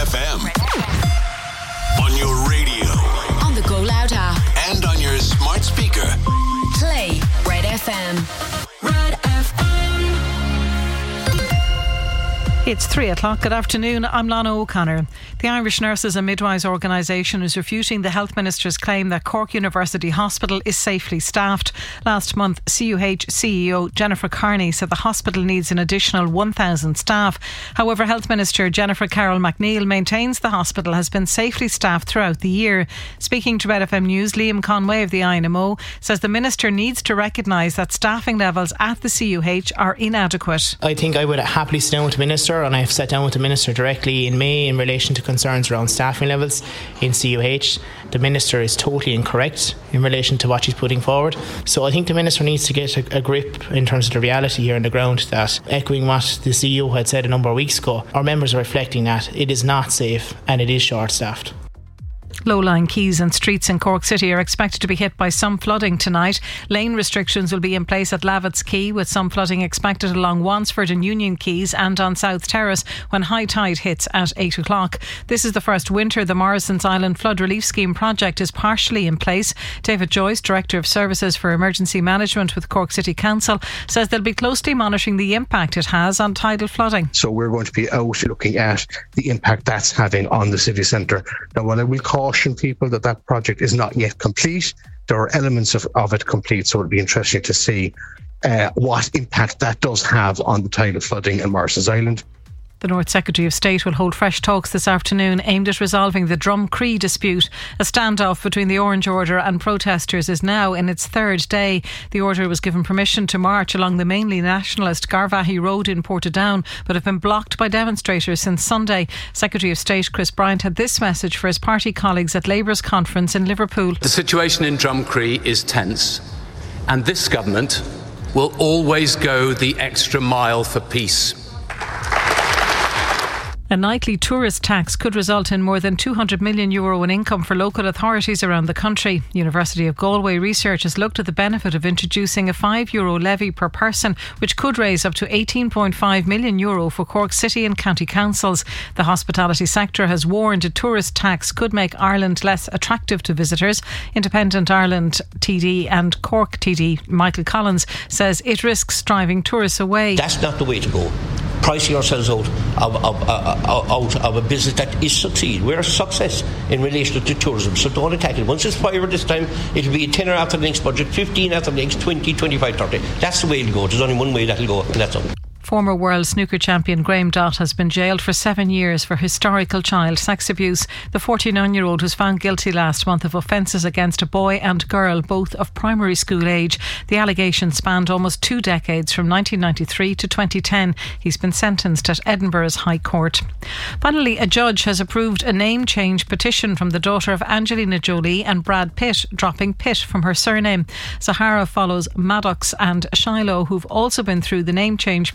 FM. On your radio. On the Go Loud app. And on your smart speaker. Play Red FM. Red FM. It's 3 o'clock. Good afternoon. I'm Lana O'Connor. The Irish Nurses and Midwives Organisation is refuting the Health Minister's claim that Cork University Hospital is safely staffed. Last month, CUH CEO Jennifer Carney said the hospital needs an additional 1,000 staff. However, Health Minister Jennifer Carroll MacNeill maintains the hospital has been safely staffed throughout the year. Speaking to Red FM News, Liam Conway of the INMO says the Minister needs to recognise that staffing levels at the CUH are inadequate. I think I would happily sit down with the Minister, and I've sat down with the Minister directly in May in relation to concerns around staffing levels in CUH. The Minister is totally incorrect in relation to what she's putting forward. So I think the Minister needs to get a grip in terms of the reality here on the ground, that echoing what the CEO had said a number of weeks ago, our members are reflecting that it is not safe and it is short-staffed. Low-lying quays and streets in Cork City are expected to be hit by some flooding tonight. Lane restrictions will be in place at Lavitt's Quay, with some flooding expected along Wansford and Union Quays and on South Terrace when high tide hits at 8 o'clock. This is the first winter the Morrison's Island Flood Relief Scheme project is partially in place. David Joyce, Director of Services for Emergency Management with Cork City Council, says they'll be closely monitoring the impact it has on tidal flooding. So we're going to be out looking at the impact that's having on the city centre. Now, while I will caution people that project is not yet complete, there are elements of it complete, so it'll be interesting to see what impact that does have on the tidal flooding in Morrison's Island. The North Secretary of State will hold fresh talks this afternoon aimed at resolving the Drumcree dispute. A standoff between the Orange Order and protesters is now in its third day. The Order was given permission to march along the mainly nationalist Garvaghey Road in Portadown, but have been blocked by demonstrators since Sunday. Secretary of State Chris Bryant had this message for his party colleagues at Labour's conference in Liverpool. The situation in Drumcree is tense, and this government will always go the extra mile for peace. A nightly tourist tax could result in more than €200 million in income for local authorities around the country. University of Galway research has looked at the benefit of introducing a €5 levy per person, which could raise up to €18.5 million for Cork City and county councils. The hospitality sector has warned a tourist tax could make Ireland less attractive to visitors. Independent Ireland TD and Cork TD Michael Collins says it risks driving tourists away. That's not the way to go. Pricing ourselves out of a business that is succeed. We're a success in relation to tourism, so don't attack it. Once it's 5 this time, it'll be 10 after the next budget, 15 after the next, 20, 25, 30. That's the way it'll go. There's only one way that'll go, and that's all. Former world snooker champion Graham Dott has been jailed for 7 years for historical child sex abuse. The 49-year-old was found guilty last month of offences against a boy and girl, both of primary school age. The allegations spanned almost 2 decades, from 1993 to 2010. He's been sentenced at Edinburgh's High Court. Finally, a judge has approved a name change petition from the daughter of Angelina Jolie and Brad Pitt, dropping Pitt from her surname. Zahara follows Maddox and Shiloh, who've also been through the name change